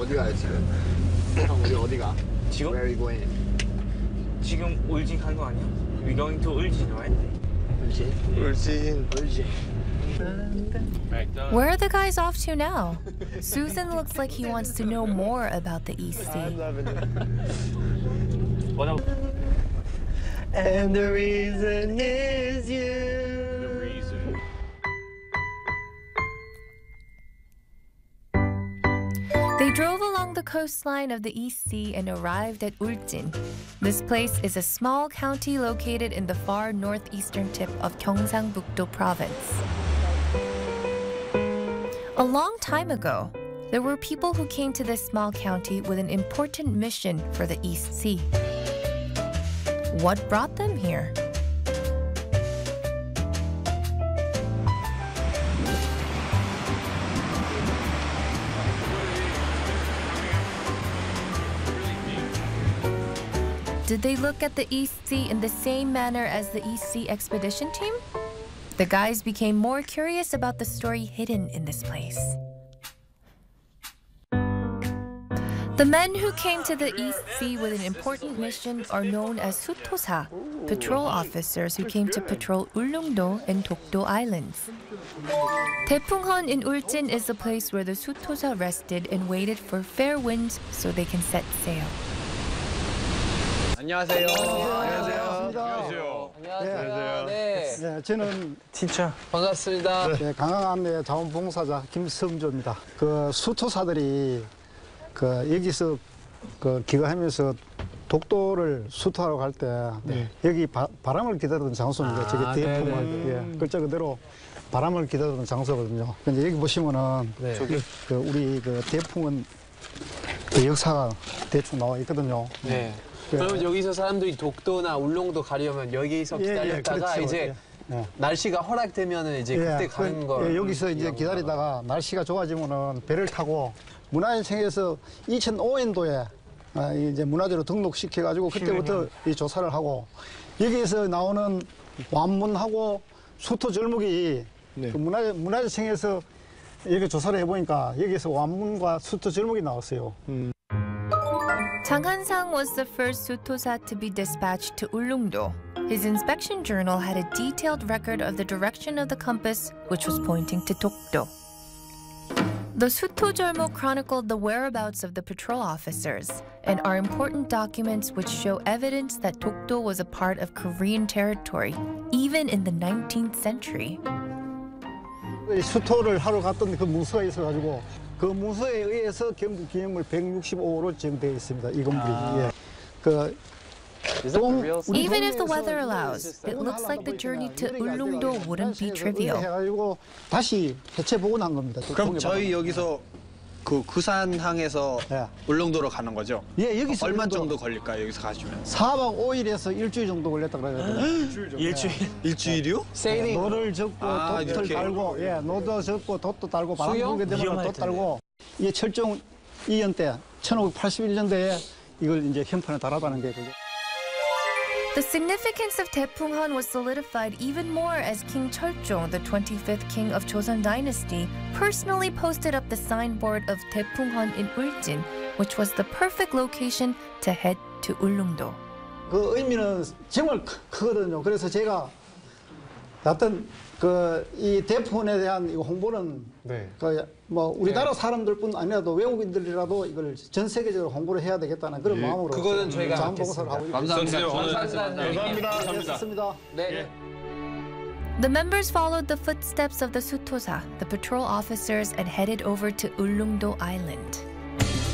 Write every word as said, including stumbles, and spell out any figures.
어디 가요 지금? 형 우리 어디 가? 지금? Where are you going? 지금 울진 간 거 아니야? We going to 울진, right? 울진. 울진. 울진. Where are the guys off to now? Susan looks like he wants to know more about the East Sea. What else? And the reason is you. The reason. They drove along the coastline of the East Sea and arrived at Ul진. This place is a small county located in the far northeastern tip of Gyeongsangbuk-do province. A long time ago, there were people who came to this small county with an important mission for the East Sea. What brought them here? Did they look at the East Sea in the same manner as the East Sea expedition team? The guys became more curious about the story hidden in this place. The men who came to the East Sea with an important mission are known as 수토사, patrol officers who came to patrol Ulleungdo and Dokdo Islands. Taepunghon in Ul진 is the place where the 수토사 rested and waited for fair winds so they can set sail. 안녕하세요. 안녕하세요. 안녕하세요. 안녕하세요. 네. 네, 저는 티처. 반갑습니다. 네, 강항안내 자원봉사자 김성조입니다. 그 수토사들이 그 여기서 그 귀가하면서 독도를 수토하러 갈 때 네. 여기 바, 바람을 기다리던 장소입니다. 아, 저게 대풍을 예, 글자 그대로 바람을 기다리던 장소거든요. 근데 여기 보시면은 네. 저기 그 우리 그 대풍은 그 역사가 대충 나와 있거든요. 네. 예. 그러면 여기서 사람들이 독도나 울릉도 가려면 여기서 예, 예, 기다렸다가 그렇죠. 이제 예. 예. 날씨가 허락되면은 이제 그때 가는 그, 거. 예, 여기서 이제 기다리다가 날씨가 좋아지면은 배를 타고 문화유산에서 이천오 년도에 아, 이제 문화재로 등록시켜가지고 그때부터 이 조사를 하고 여기에서 나오는 완문하고 수토 절목이 네. 그 문화재 문화재청에서 여기 조사를 해보니까 여기에서 완문과 수토 절목이 나왔어요. 음. Chang Han-sang was the first Sutosa to be dispatched to Ulleungdo. His inspection journal had a detailed record of the direction of the compass, which was pointing to Dokdo. The Sutojolmo chronicled the whereabouts of the patrol officers and are important documents which show evidence that Dokdo was a part of Korean territory, even in the nineteenth century. 수토를 하러 갔던 그 문서가 있어가지고 그 문서에 의해서 경북 기념물 백육십오 호로 지정되어 있습니다. 이 건물이. 아. 예. 그 Even if the weather allows, it looks like the journey to Ulleungdo wouldn't be trivial. 해가지고 다시 해체 복원한 겁니다. 그럼 저희 여기서 그 구산항에서 예. 울릉도로 가는 거죠? 예, 여기서 얼마 울릉도- 정도 걸릴까요? 여기서 가시면? 사 박 오 일에서 일주일 정도 걸렸다 그래요. 일주일. 일주일이요? 세이링. 노를 적고 아, 돛을 이렇게. 달고, 예, 노도 적고 돛도 달고 바람 수영? 불게 되면 위험할 돛 달고. 이게 철종 이 년 때, 천오백팔십일 년도에 이걸 이제 현판에 달았다는 게 그게. The significance of Taepunghon was solidified even more as King Cheolcheong, the twenty-fifth king of Joseon Dynasty, personally posted up the signboard of Taepunghon in Ul진, which was the perfect location to head to Ulleungdo. 그 의미는 정말 크, 크거든요. 그래서 제가 어떤 그 이 대폰에 대한 이 홍보는 네. 그 뭐 우리나라 사람들뿐 아니라도 외국인들이라도 이걸 전 세계적으로 홍보를 해야 되겠다는 그런 마음으로 그거는 저희가 자원봉사를 하고 있습니다. 감사합니다. 감사합니다. 감사합니다. 네. The members followed the footsteps of the Sutosa, the patrol officers, and headed over to Ulleungdo Island.